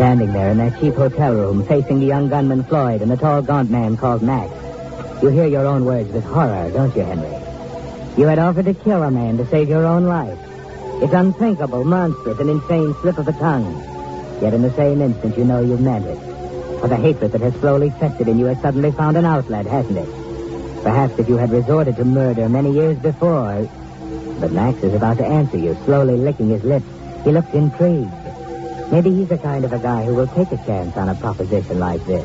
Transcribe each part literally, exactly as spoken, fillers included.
Standing there in that cheap hotel room, facing the young gunman Floyd and the tall, gaunt man called Max, you hear your own words with horror, don't you, Henry? You had offered to kill a man to save your own life. It's unthinkable, monstrous, an insane slip of the tongue. Yet in the same instant, you know you meant it. For the hatred that has slowly festered in you has suddenly found an outlet, hasn't it? Perhaps if you had resorted to murder many years before... But Max is about to answer you, slowly licking his lips. He looks intrigued. Maybe he's the kind of a guy who will take a chance on a proposition like this.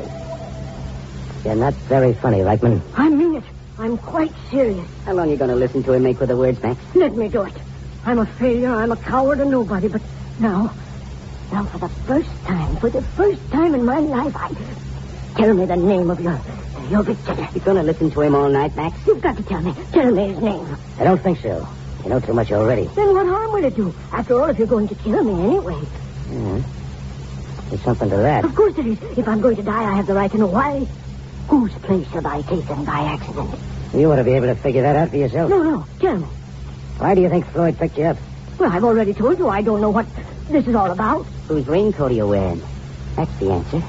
You're not very funny, Reichman. I mean it. I'm quite serious. How long are you going to listen to him make with the words, Max? Let me do it. I'm a failure. I'm a coward, a nobody. But now, now for the first time, for the first time in my life, I... Tell me the name of your, your victim. You're going to listen to him all night, Max? You've got to tell me. Tell me his name. I don't think so. You know too much already. Then what harm will it do? After all, if you're going to kill me anyway. Yeah. There's something to that. Of course there is. If I'm going to die, I have the right to know why. Whose place have I taken by accident? You ought to be able to figure that out for yourself. No, no. Tell me. Why do you think Floyd picked you up? Well, I've already told you I don't know what this is all about. Whose raincoat are you wearing? That's the answer.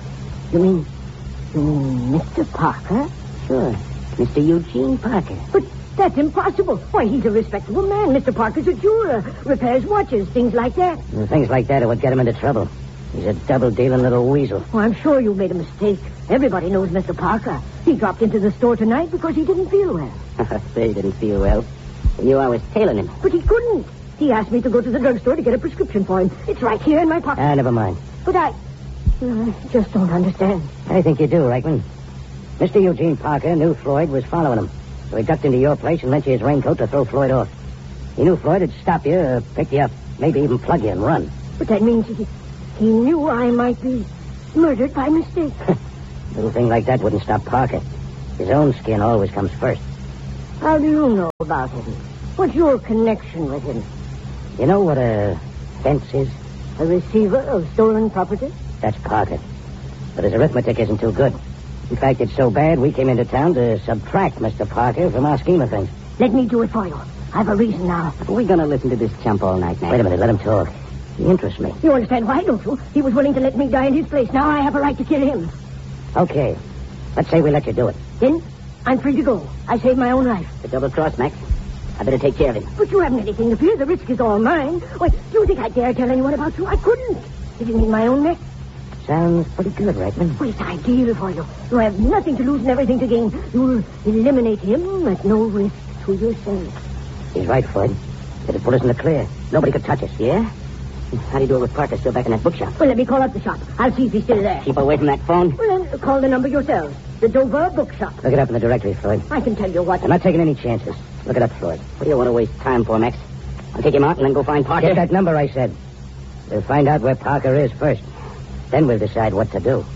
You mean... You mean Mister Parker? Sure. Mister Eugene Parker. But that's impossible. Why, he's a respectable man. Mister Parker's a jeweler. Repairs watches, things like that. And things like that are what get him into trouble. He's a double-dealing little weasel. Oh, I'm sure you made a mistake. Everybody knows Mister Parker. He dropped into the store tonight because he didn't feel well. Say he didn't feel well. He knew I was tailing him. But he couldn't. He asked me to go to the drugstore to get a prescription for him. It's right here in my pocket. Ah, never mind. But I... I just don't understand. I think you do, Reichman. Mister Eugene Parker knew Floyd was following him. So he ducked into your place and lent you his raincoat to throw Floyd off. He knew Floyd would stop you, or pick you up, maybe even plug you and run. But that means he, he knew I might be murdered by mistake. A little thing like that wouldn't stop Parker. His own skin always comes first. How do you know about him? What's your connection with him? You know what a fence is? A receiver of stolen property? That's Parker. But his arithmetic isn't too good. In fact, it's so bad we came into town to subtract Mister Parker from our scheme of things. Let me do it for you. I've a reason now. Are we going to listen to this chump all night, Max? Wait a minute, let him talk. He interests me. You understand why, don't you? He was willing to let me die in his place. Now I have a right to kill him. Okay. Let's say we let you do it. Then I'm free to go. I saved my own life. The double cross, Max. I better take care of him. But you haven't anything to fear. The risk is all mine. Why, do you think I dare tell anyone about you? I couldn't. If you mean my own neck. Sounds pretty good, Reichman. Well, it's ideal for you. You have nothing to lose and everything to gain. You'll eliminate him at no risk to yourself. He's right, Floyd. It'll put us in the clear. Nobody could touch us. Yeah? How do you do it with Parker still back in that bookshop? Well, let me call up the shop. I'll see if he's still there. Keep away from that phone. Well, then call the number yourselves. The Dover Bookshop. Look it up in the directory, Floyd. I can tell you what. I'm not taking any chances. Look it up, Floyd. What do you want to waste time for, Max? I'll take him out and then go find Parker. Get that number, I said. We'll find out where Parker is first. Then we'll decide what to do.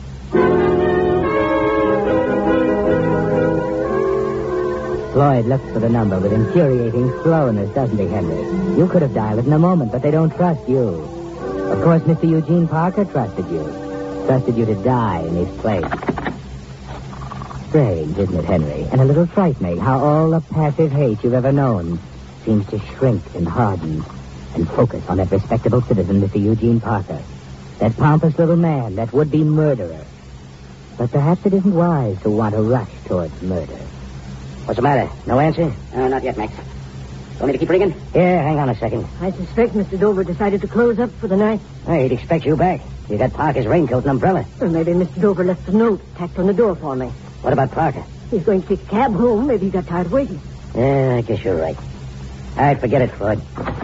Floyd looks for the number with infuriating slowness, doesn't he, Henry? You could have dialed it in a moment, but they don't trust you. Of course, Mister Eugene Parker trusted you. Trusted you to die in his place. Strange, isn't it, Henry? And a little frightening how all the passive hate you've ever known seems to shrink and harden and focus on that respectable citizen, Mister Eugene Parker. That pompous little man, that would-be murderer. But perhaps it isn't wise to want to rush towards murder. What's the matter? No answer? Uh, not yet, Max. Want me to keep ringing? Yeah, hang on a second. I suspect Mister Dover decided to close up for the night. Hey, he'd expect you back. You got Parker's raincoat and umbrella. Well, maybe Mister Dover left a note tacked on the door for me. What about Parker? He's going to take a cab home. Maybe he got tired of waiting. Yeah, I guess you're right. All right, forget it, Floyd.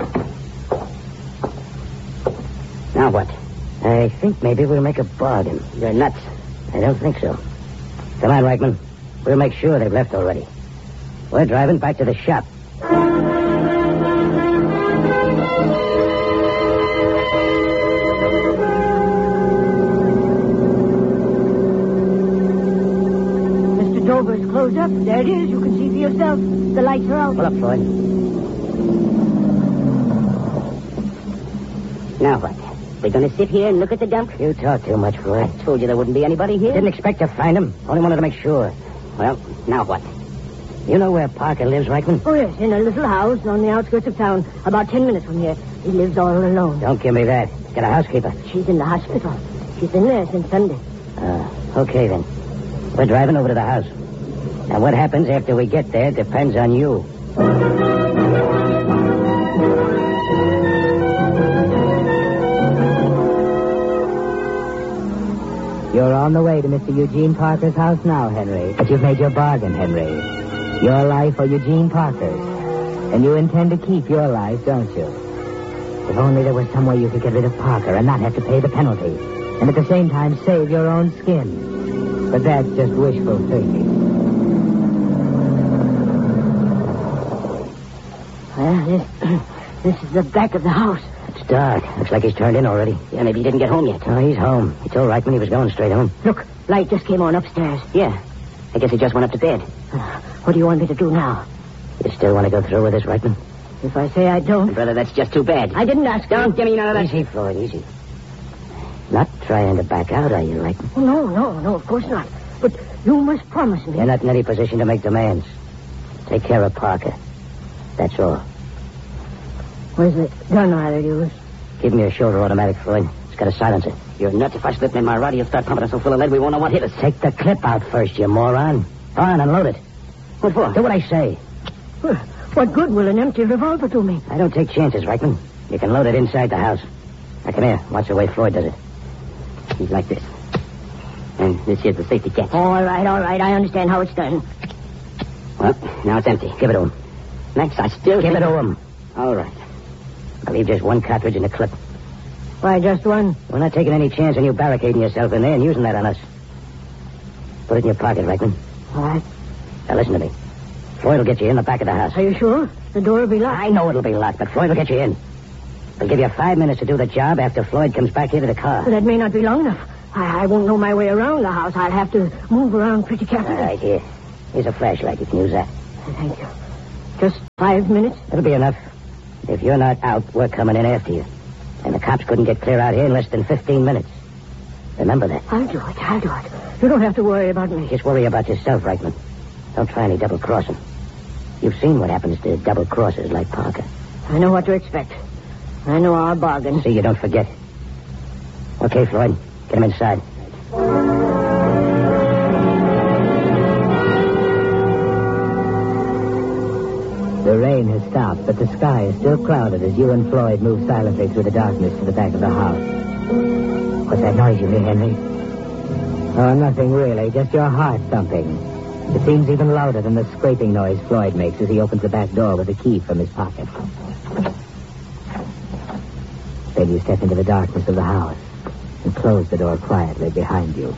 Now what? I think maybe we'll make a bargain. You're nuts. I don't think so. Come on, Reichman. We'll make sure they've left already. We're driving back to the shop. Mister Dover's closed up. There it is. You can see for yourself. The lights are out. Pull up, Floyd. Now what? We're going to sit here and look at the dump? You talk too much, Floyd. I told you there wouldn't be anybody here. Didn't expect to find him. Only wanted to make sure. Well, now what? You know where Parker lives, Reichman? Oh, yes, in a little house on the outskirts of town, about ten minutes from here. He lives all alone. Don't give me that. Get a housekeeper. She's in the hospital. She's been there since Sunday. Uh, okay, then. We're driving over to the house. And what happens after we get there depends on you. You're on the way to Mister Eugene Parker's house now, Henry. But you've made your bargain, Henry. Your life or Eugene Parker's. And you intend to keep your life, don't you? If only there was some way you could get rid of Parker and not have to pay the penalty. And at the same time save your own skin. But that's just wishful thinking. Well, this, this is the back of the house. It's dark. Looks like he's turned in already. Yeah, maybe he didn't get home yet. No, he's home. He told Reitman he was going straight home. Look, light just came on upstairs. Yeah. I guess he just went up to bed. Uh, what do you want me to do now? You still want to go through with this, Reitman? If I say I don't... Brother, that's just too bad. I didn't ask Don't you. give me none of that. Easy, Floyd, easy. Not trying to back out, are you, Reitman? Oh, no, no, no, of course not. But you must promise me. You're not in any position to make demands. Take care of Parker. That's all. Where's the gun I'll use? Give me a shoulder automatic, Floyd. It's got a silencer. You're nuts. If I slip in my rod, you'll start pumping us so full of lead we won't know what hit us. Take the clip out first, you moron. Go on, unload it. What for? Do what I say. Well, what good will an empty revolver do me? I don't take chances, Reitman. You can load it inside the house. Now, come here. Watch the way Floyd does it. He's like this. And this here's the safety catch. All right, all right. I understand how it's done. Well, now it's empty. Give it to him. Max, I still... Give it to him. All right. I'll leave just one cartridge in the clip. Why, just one? We're not taking any chance on you barricading yourself in there and using that on us. Put it in your pocket, Reitman. All right. Now, listen to me. Floyd will get you in the back of the house. Are you sure? The door will be locked. I know it'll be locked, but Floyd will get you in. We'll give you five minutes to do the job after Floyd comes back here to the car. Well, that may not be long enough. I, I won't know my way around the house. I'll have to move around pretty carefully. All right, here. Here's a flashlight. You can use that. Thank you. Just five minutes? That'll be enough. If you're not out, we're coming in after you. And the cops couldn't get clear out here in less than fifteen minutes. Remember that. I'll do it. I'll do it. You don't have to worry about me. Just worry about yourself, Reitman. Don't try any double-crossing. You've seen what happens to double-crossers like Parker. I know what to expect. I know our bargain. See, you don't forget. Okay, Floyd. Get him inside. The rain has stopped, but the sky is still clouded as you and Floyd move silently through the darkness to the back of the house. What's that noise you hear, Henry? Oh, nothing really, just your heart thumping. It seems even louder than the scraping noise Floyd makes as he opens the back door with a key from his pocket. Then you step into the darkness of the house and close the door quietly behind you.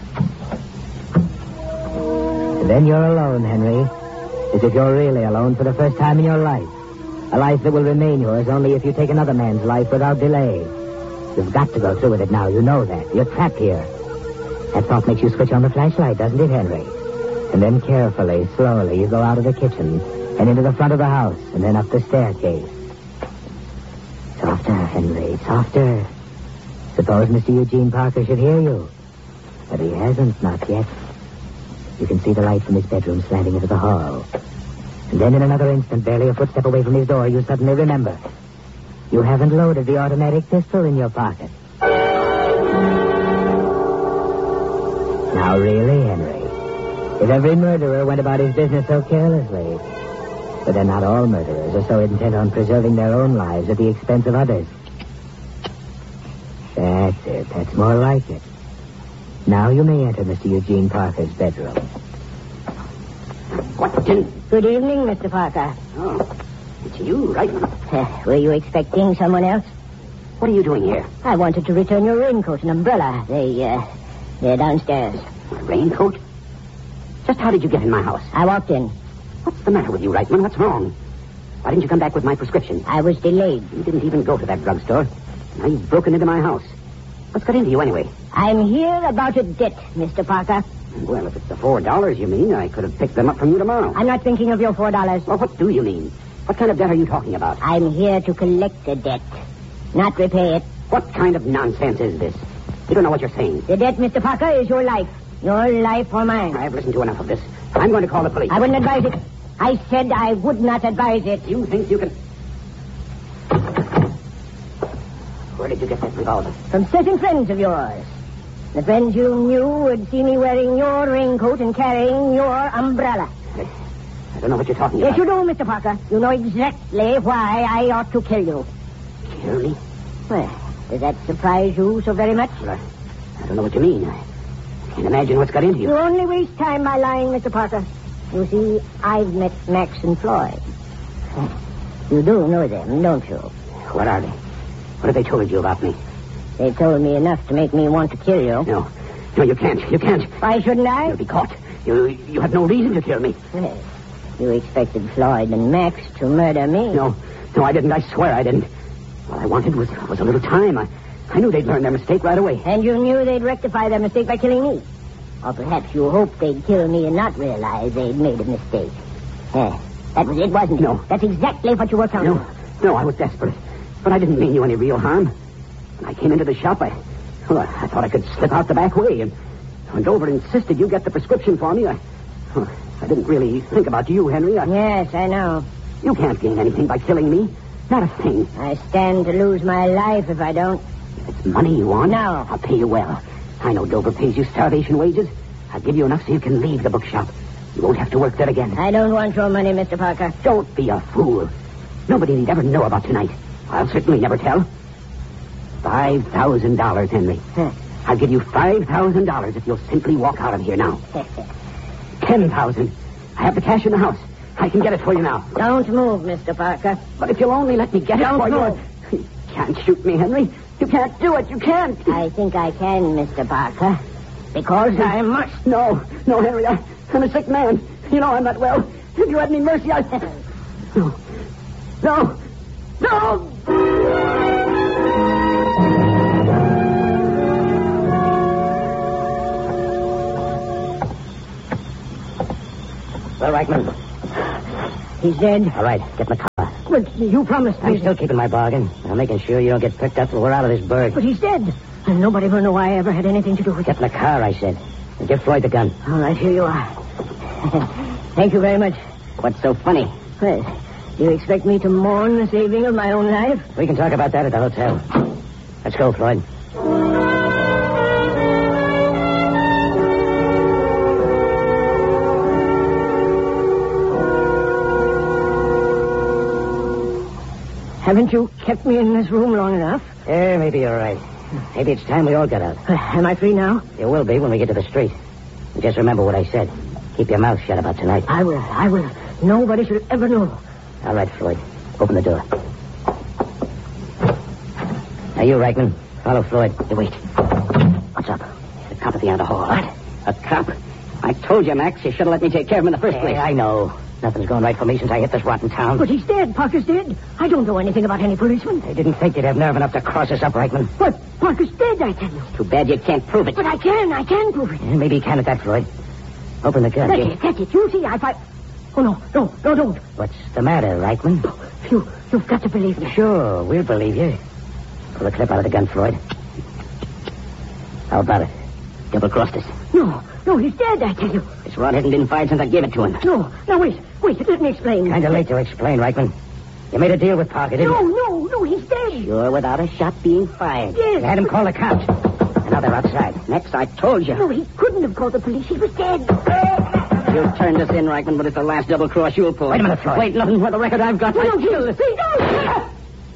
And then you're alone, Henry. As if you're really alone for the first time in your life. A life that will remain yours only if you take another man's life without delay. You've got to go through with it now. You know that. You're trapped here. That thought makes you switch on the flashlight, doesn't it, Henry? And then carefully, slowly, you go out of the kitchen and into the front of the house and then up the staircase. Softer, Henry, softer. Suppose Mister Eugene Parker should hear you. But he hasn't, not yet. You can see the light from his bedroom slanting into the hall. And then in another instant, barely a footstep away from his door, you suddenly remember. You haven't loaded the automatic pistol in your pocket. Now really, Henry, if every murderer went about his business so carelessly, but then not all murderers are so intent on preserving their own lives at the expense of others. That's it. That's more like it. Now you may enter Mister Eugene Parker's bedroom. What in... Good evening, Mister Parker. Oh, it's you, Reitman. Uh, were you expecting someone else? What are you doing here? I wanted to return your raincoat and umbrella. They, uh, they're downstairs. My raincoat? Just how did you get in my house? I walked in. What's the matter with you, Reitman? What's wrong? Why didn't you come back with my prescription? I was delayed. You didn't even go to that drugstore. Now you've broken into my house. What's got into you anyway? I'm here about a debt, Mister Parker. Well, if it's the four dollars you mean, I could have picked them up from you tomorrow. I'm not thinking of your four dollars. Well, what do you mean? What kind of debt are you talking about? I'm here to collect the debt, not repay it. What kind of nonsense is this? You don't know what you're saying. The debt, Mister Parker, is your life. Your life or mine. I've listened to enough of this. I'm going to call the police. I wouldn't advise it. I said I would not advise it. You think you can... Where did you get that revolver? From certain friends of yours. The friends you knew would see me wearing your raincoat and carrying your umbrella. I don't know what you're talking Yes, about. you do, Mister Parker. You know exactly why I ought to kill you. Kill me? Well, does that surprise you so very much? Well, I, I don't know what you mean. I can't imagine what's got into you. You only waste time by lying, Mister Parker. You see, I've met Max and Floyd. You do know them, don't you? What are they? What have they told you about me? They told me enough to make me want to kill you. No. No, you can't. You can't. Why shouldn't I? You'll be caught. You you have no reason to kill me. Well, you expected Floyd and Max to murder me. No. No, I didn't. I swear I didn't. All I wanted was, was a little time. I, I knew they'd learn their mistake right away. And you knew they'd rectify their mistake by killing me. Or perhaps you hoped they'd kill me and not realize they'd made a mistake. Yeah, that was it, wasn't it? No. That's exactly what you were counting. No. No, I was desperate. But I didn't mean you any real harm. When I came into the shop, I, well, I thought I could slip out the back way. And when Dover insisted you get the prescription for me, I, well, I didn't really think about you, Henry. I, Yes, I know. You can't gain anything by killing me. Not a thing. I stand to lose my life if I don't. If it's money you want, No. I'll pay you well. I know Dover pays you starvation wages. I'll give you enough so you can leave the bookshop. You won't have to work there again. I don't want your money, Mister Parker. Don't be a fool. Nobody need ever know about tonight. I'll certainly never tell. Five thousand dollars, Henry. Huh. I'll give you five thousand dollars if you'll simply walk out of here now. Ten thousand. I have the cash in the house. I can get it for you now. Don't move, Mister Parker. But if you'll only let me get Don't it for move. you. You can't shoot me, Henry. You can't do it. You can't. I think I can, Mister Parker. Because I must. No, no, Henry. I, I'm a sick man. You know I'm not well. If you had any mercy, I... No. No. No! Well, Reichman. He's dead. All right, get in the car. But you promised me... I'm still keeping my bargain. I'm making sure you don't get picked up till we're out of this burg. But he's dead. And nobody will know I ever had anything to do with it. Get in the car, I said. And give Floyd the gun. All right, here you are. Thank you very much. What's so funny? Well, do you expect me to mourn the saving of my own life? We can talk about that at the hotel. Let's go, Floyd. Haven't you kept me in this room long enough? Yeah, maybe you're right. Maybe it's time we all got out. Uh, am I free now? You will be when we get to the street. And just remember what I said. Keep your mouth shut about tonight. I will. I will. Nobody should ever know. All right, Floyd. Open the door. Now, you, Reichman. Follow Floyd. Hey, wait. What's up? The cop at the end of the hall. What? A cop? I told you, Max. You should have let me take care of him in the first Hey, place. I know. Nothing's going right for me since I hit this rotten town. But he's dead. Parker's dead. I don't know anything about any policeman. I didn't think you'd have nerve enough to cross us up, Reichman. But Parker's dead, I tell you. Too bad you can't prove it. But I can. I can prove it. Yeah, maybe you can at that, Floyd. Open the gun. That's you- it. That's it. You see, I fight. Oh, no. No. No, don't. What's the matter, Reichman? You, you've got to believe me. Sure, we'll believe you. Pull the clip out of the gun, Floyd. How about it? Double-crossed us. No. No, he's dead, I tell you. This rod hasn't been fired since I gave it to him. No. Now, wait. Wait. Let me explain. Kind of late to explain, Reichman. You made a deal with Parker, didn't No, you? no, no. He's dead. Sure, without a shot being fired. Yes. You had him call the cops. And now they're outside. Next, I told you. No, he couldn't have called the police. He was dead. You turned us in, Reichman, but it's the last double cross you'll pull. Wait a minute, Floyd. Wait, nothing for the record I've got. No, I no, killed he, this. he don't.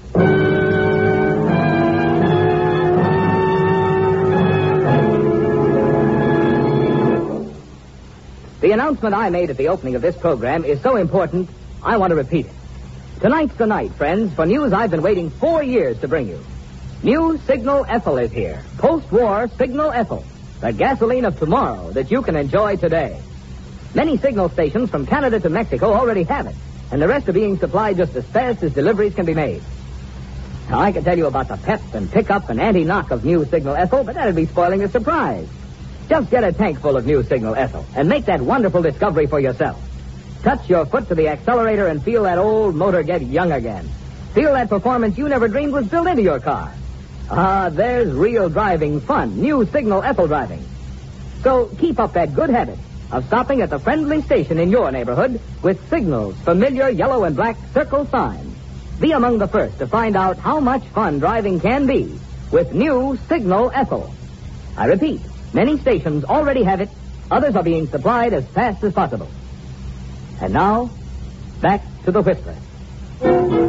The announcement I made at the opening of this program is so important, I want to repeat it. Tonight's the night, friends, for news I've been waiting four years to bring you. New Signal Ethyl is here. Post-war Signal Ethyl. The gasoline of tomorrow that you can enjoy today. Many signal stations from Canada to Mexico already have it, and the rest are being supplied just as fast as deliveries can be made. Now, I can tell you about the pep and pickup and anti-knock of New Signal Ethyl, but that'd be spoiling the surprise. Just get a tank full of New Signal Ethyl and make that wonderful discovery for yourself. Touch your foot to the accelerator and feel that old motor get young again. Feel that performance you never dreamed was built into your car. Ah, there's real driving fun, New Signal Ethyl driving. So keep up that good habit of stopping at the friendly station in your neighborhood with Signal's familiar yellow and black circle sign. Be among the first to find out how much fun driving can be with New Signal Ethyl. I repeat, many stations already have it. Others are being supplied as fast as possible. And now, back to the Whistler.